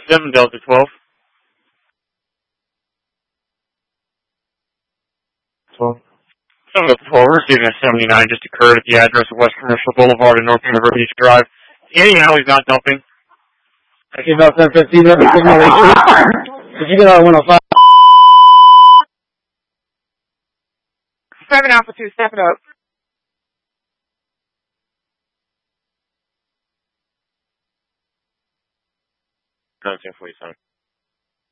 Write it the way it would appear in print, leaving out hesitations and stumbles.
7 Delta 12. 12. 7 Delta 12, we're receiving a 79 just occurred at the address of West Commercial Boulevard and North River Beach Drive. Any alley's not dumping. I came out 10:15, let me signal Did you get out 105? 7 Alpha 2, step it up. 1947.